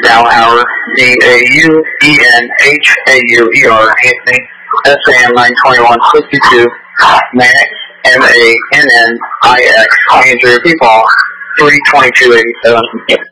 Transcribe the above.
Downhauer, Daunenhauer, Anthony, SAM 92162, Mannix, MANNIX, Andrew, Ball 32287.